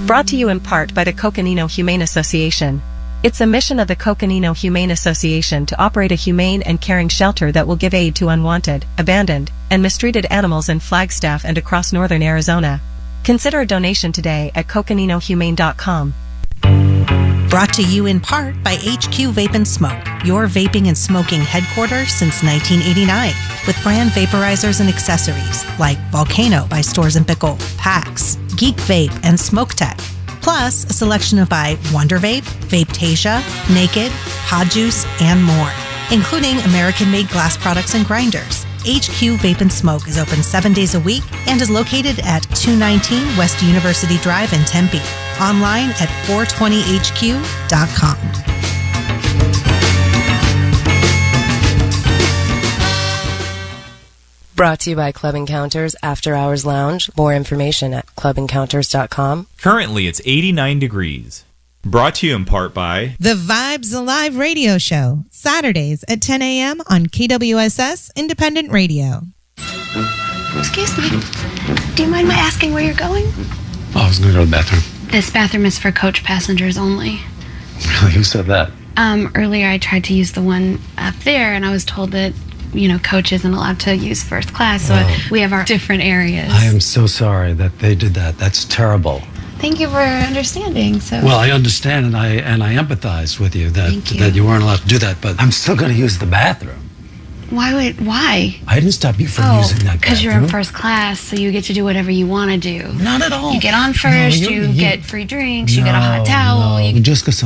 Brought to you in part by the Coconino Humane Association. It's a mission of the Coconino Humane Association to operate a humane and caring shelter that will give aid to unwanted, abandoned, and mistreated animals in Flagstaff and across northern Arizona. Consider a donation today at coconinohumane.com. Brought to you in part by HQ Vape and Smoke, your vaping and smoking headquarters since 1989, with brand vaporizers and accessories like Volcano by Stores & Pickle, PAX, Geek Vape, and Smoke Tech. Plus, a selection of by Wonder Vape, Vapetasia, Naked, Pod Juice, and more, including American-made glass products and grinders. HQ Vape and Smoke is open 7 days a week and is located at 219 West University Drive in Tempe. Online at 420hq.com. Brought to you by Club Encounters After Hours Lounge. More information at clubencounters.com. Currently, it's 89 degrees. Brought to you in part by The Vibes Alive radio show, Saturdays at 10 a.m. on KWSS Independent Radio. Excuse me. Do you mind my asking where you're going? Oh, I was going to go to the bathroom. This bathroom is for coach passengers only. Really? Who said that? Earlier I tried to use the one up there, and I was told that, coach isn't allowed to use first class, so we have our different areas. I am so sorry that they did that. That's terrible. Thank you for understanding. Well, I understand and I empathize with you that you weren't allowed to do that, but I'm still going to use the bathroom. Why? I didn't stop you from using that bathroom. Because you're in first class, so you get to do whatever you want to do. Not at all. You get on first, you get free drinks, you get a hot towel. Just because